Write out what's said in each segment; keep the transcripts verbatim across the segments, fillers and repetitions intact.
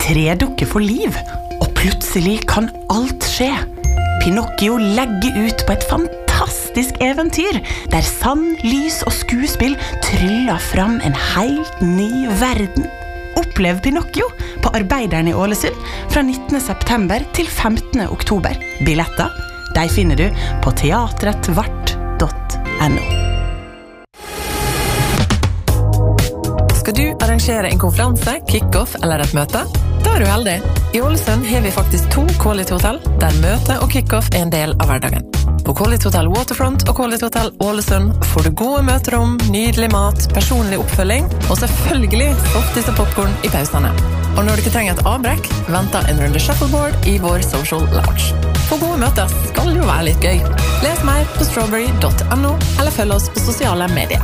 tredukke får liv, og plutselig kan alt skje. Pinocchio legger ut på et fantastisk eventyr, der sann, lys og skuespill tryller fram en helt ny verden. Opplev Pinocchio på Arbeideren i Ålesund fra nittende september til femtende oktober. Billetter, de finner du på teatretvart punktum no. Skal du arrangere en konferanse, kick-off eller et møte? Da er du heldig. I Ålesund har vi faktisk to Quality Hotel, der møte og kick-off er en del av hverdagen. På Quality Hotel Waterfront og Quality Hotel Ålesund får du gode møterom, nydelig mat, personlig oppfølging og selvfølgelig softis og popcorn i pausene. Og når du ikke trenger et avbrekk, venter en runde shuffleboard i vår social lounge. For gode møter skal jo være litt gøy. Les mer på strawberry punktum no eller følg oss på sosiale medier.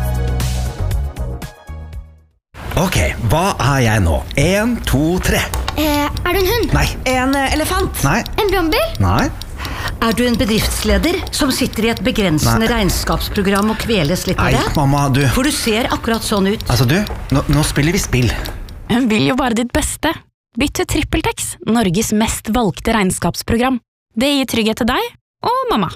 Ok, hva er jeg nå? En, to, tre. Eh, er du en hund? Nei. En elefant? Nei. En brannbil? Nei. Er du en bedriftsleder som sitter i et begrensende Nei. regnskapsprogram og kveles litt av Nei, det? mamma, du. For du ser akkurat sånn ut. Altså du, nå, nå spiller vi spill. Hun vil jo bare ditt beste. Bytt til TrippelTex, Norges mest valgte regnskapsprogram. Det gir trygghet til deg og mamma.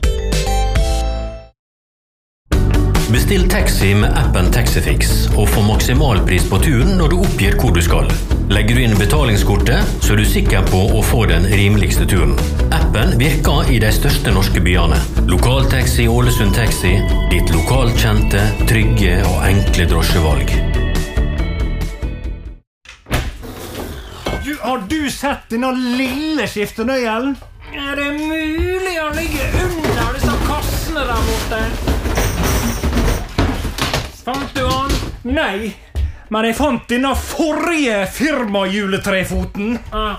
Bestill taxi med appen Taxifix og få maksimal pris på turen når du oppgir hvor du skal. Legger du inn betalingskortet, så er du sikker på å få den rimeligste turen. Appen virker i de største norske byene. Lokaltaxi Ålesund Taxi, ditt lokalkjente, trygge og enkle drosjevalg. Du, har du sett denne lille skiftenøyelen? Er det mulig å ligge under disse kassene der borte? Fant du han? Nei, men jeg fant denne forrige firmajuletrefoten. Ah.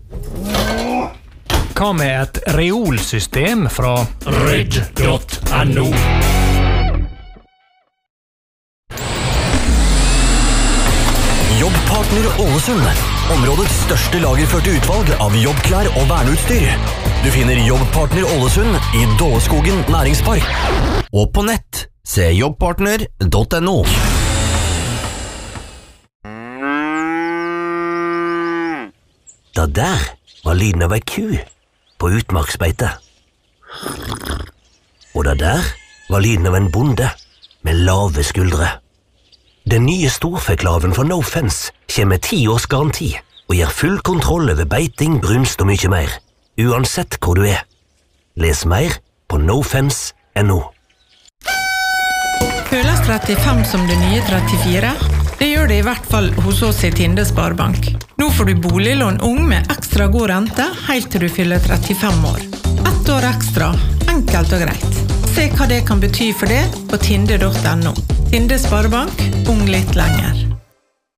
Hva med et reolsystem fra ryd punktum no? Jobbpartner Ålesund, områdets største lagerførte utvalg av jobbklær og verneutstyr. Du finner Jobbpartner Ålesund i Dåleskogen næringspark. Og på nett, se jobbpartner punktum no. Da der var lyden av ei ku på utmarksbeite. Og da der var lyden av en bonde med lave skuldre. Den nye storfeklaven fra No Fence kommer med ti års garanti og gir full kontroll over beiting, brunst og mye mer, uansett hvor du er. Les mer på no fence punktum no. Føles trettifem som det nye trettifire? Det gjør det i hvert fall hos oss i Tinde Sparebank. Nå får du boliglån ung med ekstra god rente helt til du fyller trettifem år. Ett år ekstra, enkelt og greit. Se hva det kan bety for det på tinde punktum no. Tinde Sparebank, ung litt lenger.